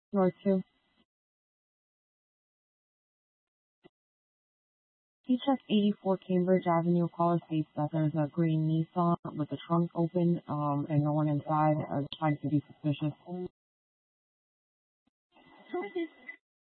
North 2. CHECK 84 Cambridge Avenue caller states that there's a green Nissan with the trunk open, and no one inside, trying to be suspicious. Who is he